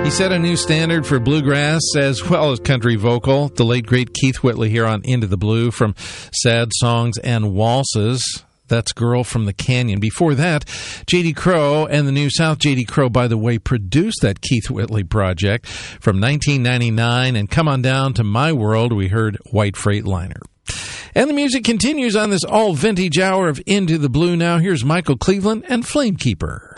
He set a new standard for bluegrass as well as country vocal. The late, great Keith Whitley here on Into the Blue from Sad Songs and Waltzes. That's Girl from the Canyon. Before that, J.D. Crowe and the New South. J.D. Crowe, by the way, produced that Keith Whitley project from 1999. And come on down to My World, we heard White Freightliner. And the music continues on this all-vintage hour of Into the Blue now. Here's Michael Cleveland and Flamekeeper.